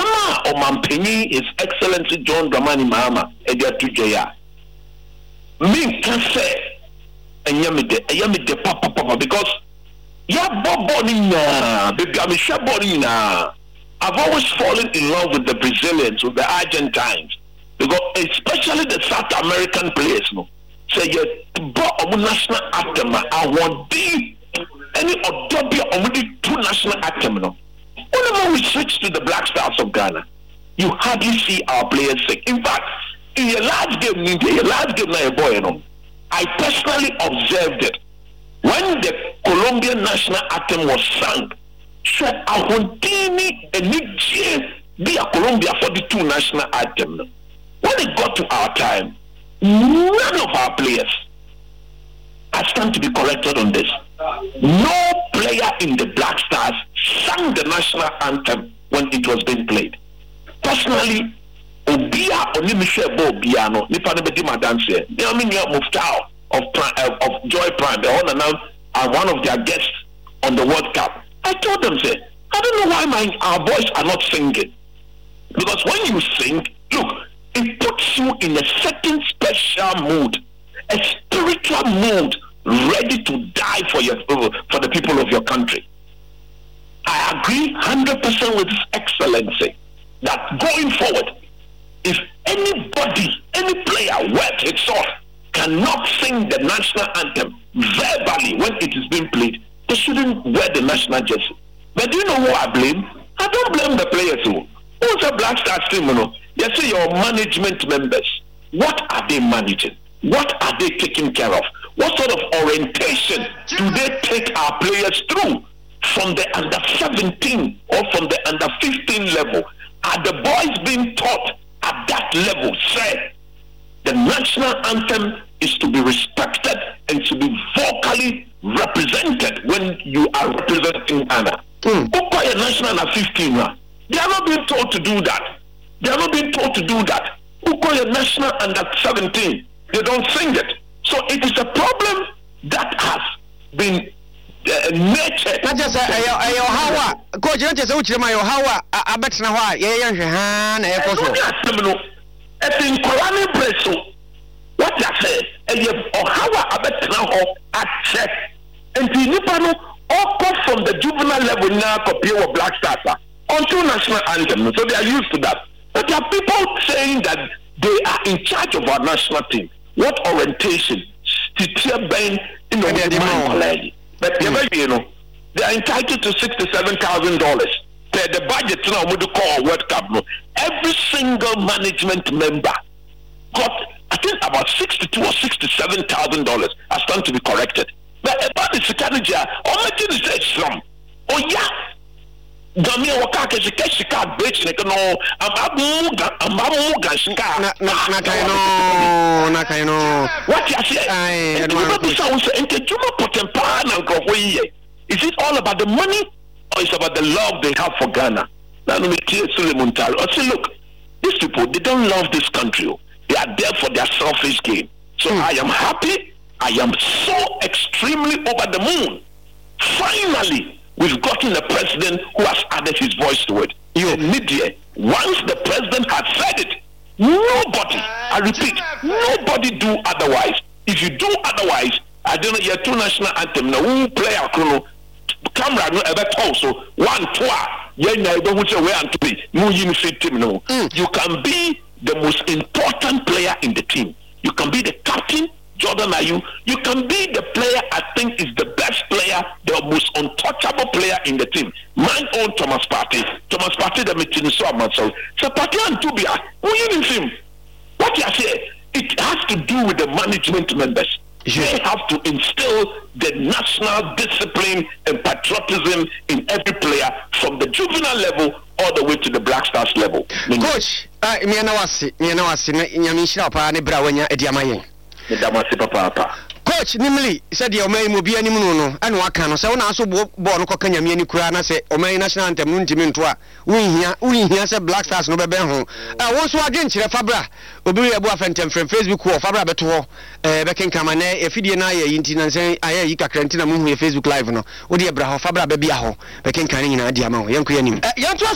Nama Omampini, His Excellency John Dramani Mahama, Edia Tujaya. Me can say, and Yamide Papa, because ya Bobonina, baby, I'm sure Bonina. I've always fallen in love with the Brazilians, with the Argentines, because especially the South American players, no. Say you brought a national anthem, I want any Odobia already two national anthem, no. Whenever we switch to the Black Stars of Ghana, you hardly see our players sing. In fact, in your last game, now boy, you know, I personally observed it. When the Colombian national anthem was sung, said, I want to be a Colombia for the two national anthem. When it got to our time, none of our players, I stand to be corrected on this. No player in the Black Stars sang the national anthem when it was being played. Personally, Obia Onimisha Bobiano, Nipanabedi Madanse, Niaminia Muftao of Joy Prime, the owner now are one of their guests on the World Cup. I told them, say, I don't know why our boys are not singing. Because when you sing, look, it puts you in a certain special mood, a spiritual mood, ready to die for the people of your country. I agree 100% with His Excellency that going forward, if anybody, any player worth his salt cannot sing the national anthem verbally when it is being played, they shouldn't wear the national jersey. But do you know who I blame? I don't blame the players who's a Black Stars team, you know. You see your management members. What are they managing? What are they taking care of? What sort of orientation do they take our players through from the under 17 or from the under 15 level? Are the boys being taught at that level? Say, the national anthem is to be respected and to be vocally represented when you are representing Ghana. Okoye national under 15, they are not being told to do that. They are not being told to do that. Okoye national under 17, they don't sing it. So it is a problem that has been nurtured. Not just how coach, not just how I bet now why in Korani Breso, what I say, or how I bet now at check and Nipano all come from the juvenile level now compare with Black Stars onto national anthem. So they are used to that. But there are people saying that they are in charge of our national team. What orientation? But you know, they are entitled to $67,000. The budget now would call World Cup. Every single management member got, I think, about $62,000 or $67,000. I stand to be corrected. But about the strategy, all my thing is from. Oh yeah. Gamia wakake shika bitch no nakaino what you say is it all about the money or is it about the love they have for Ghana? Now let me tell Suleiman Taro. I say, look, these people, they don't love this country. They are there for their selfish gain. So I am happy. I am so extremely over the moon. Finally, we've gotten a president who has added his voice to it. Media, once the president has said it, nobody, I repeat, nobody do otherwise. If you do otherwise, I don't know, your two national anthem, now who play a chrono, camera, no, ever also, 1, 2, you can be the most important player in the team. You can be the captain, Jordan Ayew. You can be the player I think is the best player, the most untouchable player in the team. My own Thomas Partey, the meeting so so Partey and Tubia, who you him? What you say? It has to do with the management members. They have to instill the national discipline and patriotism in every player from the juvenile level all the way to the Black Stars level. Coach, me na wasi nyamishira pa ne brawanya ediamayen. Coach Nimli said the Omei Mubi Animuno and Wakano, so now so born Kokanyami and Kurana say Omei National Anthem Muntimintua. We here said Black Stars no bebenho. I was again Chira Fabra, Obi Abuafentem from Facebook or Fabra Beto, Becken Kamane, if he and I intin and say I Ika Crantina Moon Facebook Live no, Udi Abraham Fabra Bebiaho, Becken Canina Diamo, young Kuyanim.